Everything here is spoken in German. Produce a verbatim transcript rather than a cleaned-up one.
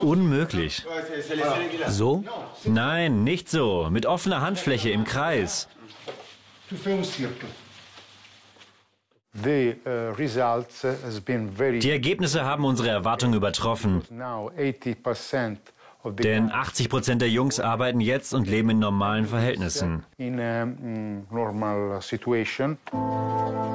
Unmöglich. So? Nein, nicht so. Mit offener Handfläche im Kreis. The, uh, results has been very Die Ergebnisse haben unsere Erwartungen übertroffen. now eighty percent of the Denn achtzig Prozent der Jungs arbeiten jetzt und leben in normalen Verhältnissen. in a mm, normal situation.